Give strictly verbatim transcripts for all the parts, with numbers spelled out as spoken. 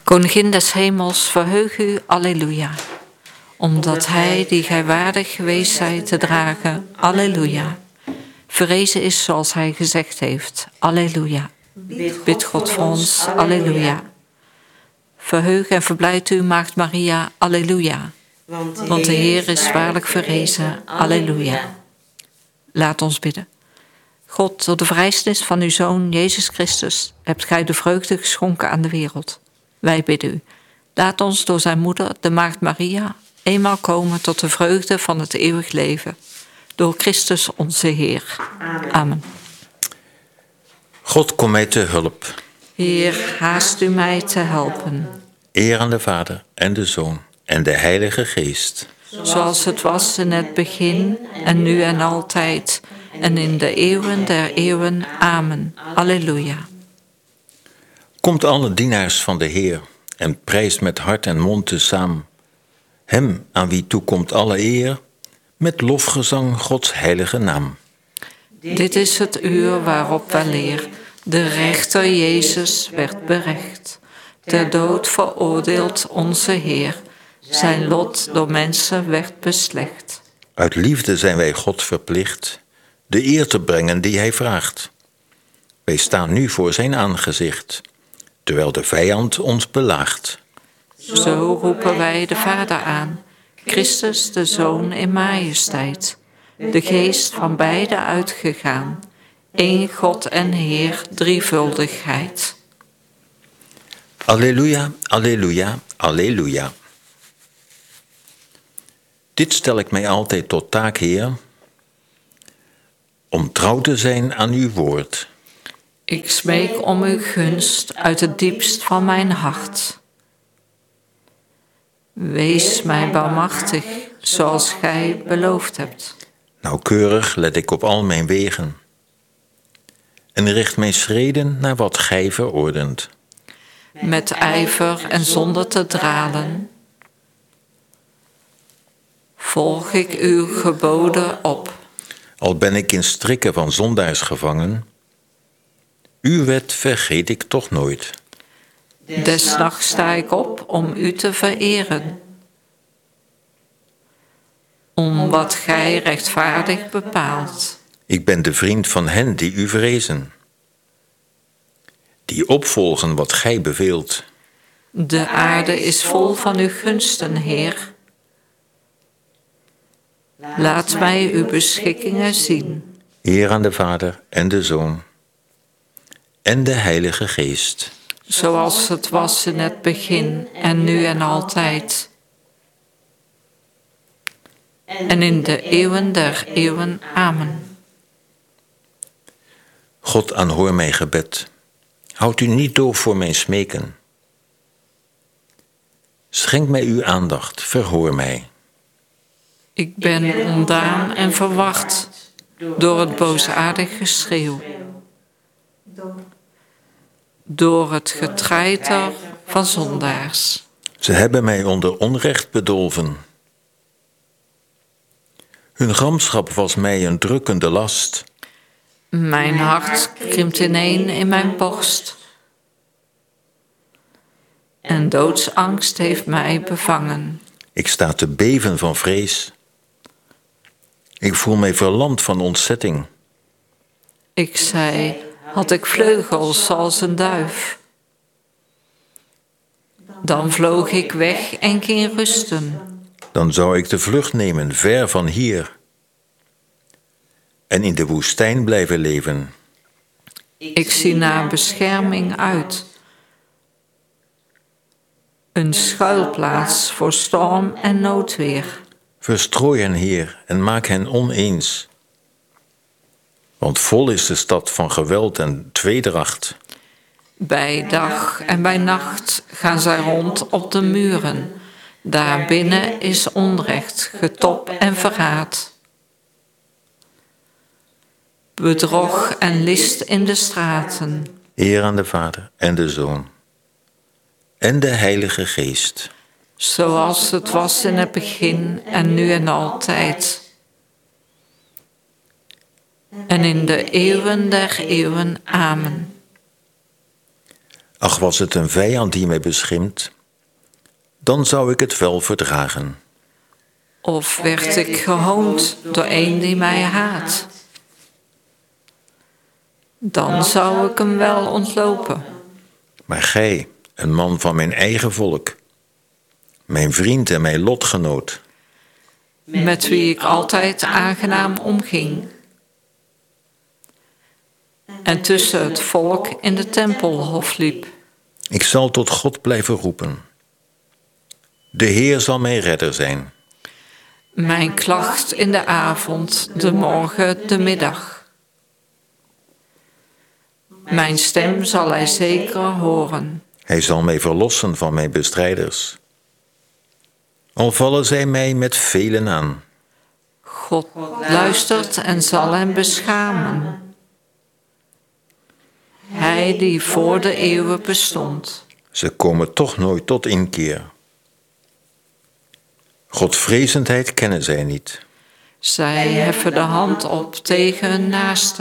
Koningin des hemels, verheug u, alleluia. Omdat hij, die gij waardig geweest zijt te dragen, alleluia, verrezen is zoals hij gezegd heeft, alleluia. Bid God voor ons, alleluia. Verheug en verblijd u, maagd Maria, alleluia. Want de Heer is waarlijk verrezen, alleluia. Laat ons bidden. God, door de vrijsnis van uw Zoon, Jezus Christus, hebt gij de vreugde geschonken aan de wereld. Wij bidden u, laat ons door zijn moeder, de maagd Maria, eenmaal komen tot de vreugde van het eeuwig leven. Door Christus onze Heer. Amen. Amen. God, kom mij te hulp. Heer, haast u mij te helpen. Eer aan de Vader en de Zoon en de Heilige Geest. Zoals het was in het begin en nu en altijd en in de eeuwen der eeuwen. Amen. Alleluia. Komt alle dienaars van de Heer en prijst met hart en mond tezaam hem aan wie toekomt alle eer, met lofgezang Gods heilige naam. Dit is het uur waarop weleer de rechter Jezus werd berecht, ter dood veroordeeld onze Heer, zijn lot door mensen werd beslecht. Uit liefde zijn wij God verplicht de eer te brengen die hij vraagt. Wij staan nu voor zijn aangezicht, terwijl de vijand ons belaagt. Zo roepen wij de Vader aan, Christus de Zoon in majesteit, de Geest van beide uitgegaan, één God en Heer, drievuldigheid. Alleluia, alleluia, alleluia. Dit stel ik mij altijd tot taak, Heer, om trouw te zijn aan uw woord. Ik smeek om uw gunst uit het diepst van mijn hart. Wees mij barmachtig, zoals gij beloofd hebt. Nauwkeurig let ik op al mijn wegen en richt mijn schreden naar wat gij verordent. Met ijver en zonder te dralen volg ik uw geboden op. Al ben ik in strikken van zondaars gevangen, uw wet vergeet ik toch nooit. Des nachts sta ik op om u te vereren, om wat gij rechtvaardig bepaalt. Ik ben de vriend van hen die u vrezen, die opvolgen wat gij beveelt. De aarde is vol van uw gunsten, Heer. Laat mij uw beschikkingen zien. Eer aan de Vader en de Zoon en de Heilige Geest. Zoals het was in het begin en nu en altijd. En in de eeuwen der eeuwen. Amen. God, aanhoor mijn gebed. Houd u niet doof voor mijn smeken. Schenk mij uw aandacht, verhoor mij. Ik ben ontdaan en verwacht door het boosaardig geschreeuw, door het getreiter van zondaars. Ze hebben mij onder onrecht bedolven. Hun gramschap was mij een drukkende last. Mijn hart krimpt ineen in mijn borst. En doodsangst heeft mij bevangen. Ik sta te beven van vrees. Ik voel mij verlamd van ontzetting. Ik zei, had ik vleugels als een duif. Dan vloog ik weg en ging rusten. Dan zou ik de vlucht nemen ver van hier en in de woestijn blijven leven. Ik zie naar bescherming uit. Een schuilplaats voor storm en noodweer. Verstrooi hen, Heer, en maak hen oneens. Want vol is de stad van geweld en tweedracht. Bij dag en bij nacht gaan zij rond op de muren. Daarbinnen is onrecht, getop en verraad. Bedrog en list in de straten. Eer aan de Vader en de Zoon en de Heilige Geest. Zoals het was in het begin en nu en altijd. En in de eeuwen der eeuwen. Amen. Ach, was het een vijand die mij beschimpt, dan zou ik het wel verdragen. Of werd ik gehoond door een die mij haat, dan zou ik hem wel ontlopen. Maar gij, een man van mijn eigen volk, mijn vriend en mijn lotgenoot, met wie ik altijd aangenaam omging, en tussen het volk in de tempelhof liep. ik zal tot God blijven roepen. De Heer zal mijn redder zijn. Mijn klacht in de avond, de morgen, de middag. Mijn stem zal hij zeker horen. Hij zal mij verlossen van mijn bestrijders. Al vallen zij mij met velen aan. God luistert en zal hem beschamen. Hij die voor de eeuwen bestond. Ze komen toch nooit tot inkeer. Godvrezendheid kennen zij niet. Zij heffen de hand op tegen hun naaste.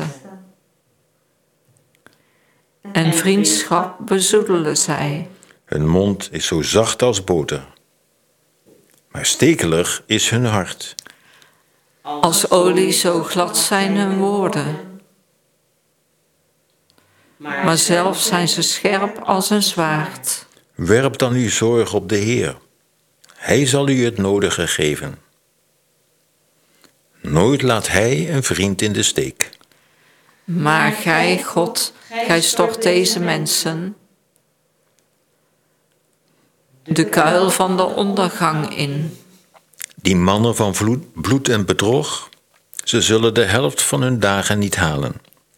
En vriendschap bezoedelen zij. Hun mond is zo zacht als boter. Maar stekelig is hun hart. Als olie zo glad zijn hun woorden. Maar zelf zijn ze scherp als een zwaard. Werp dan uw zorg op de Heer. Hij zal u het nodige geven. Nooit laat hij een vriend in de steek. Maar gij, God, gij stort deze mensen de kuil van de ondergang in. Die mannen van vloed, bloed en bedrog, ze zullen de helft van hun dagen niet halen.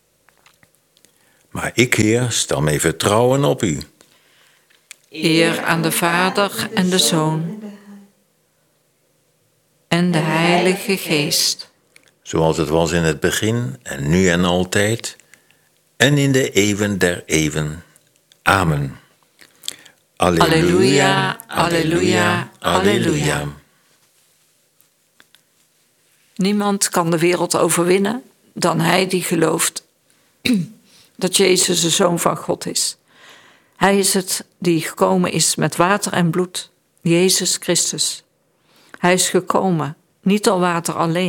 Maar ik, Heer, stel mijn vertrouwen op u. Eer aan de Vader en de Zoon en de Heilige Geest. Zoals het was in het begin en nu en altijd en in de eeuwen der eeuwen. Amen. Alleluia, alleluia, alleluia. Niemand kan de wereld overwinnen dan hij die gelooft dat Jezus de Zoon van God is. Hij is het die gekomen is met water en bloed, Jezus Christus. Hij is gekomen, niet door water alleen,